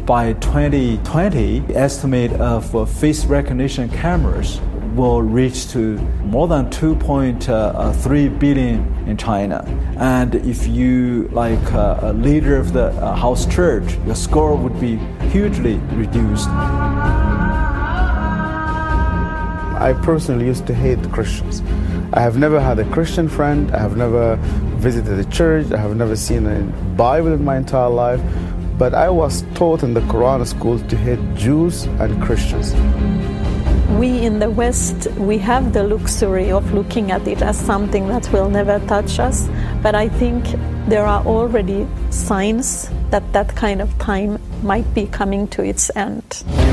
by 2020, the estimate of face recognition cameras will reach to more than 2.3 billion in China. And if you like a leader of the house church, your score would be hugely reduced. I personally used to hate Christians. I have never had a Christian friend. I have never visited a church. I have never seen a Bible in my entire life. But I was taught in the Quran school to hate Jews and Christians. We in the West, we have the luxury of looking at it as something that will never touch us. But I think there are already signs that that kind of time might be coming to its end.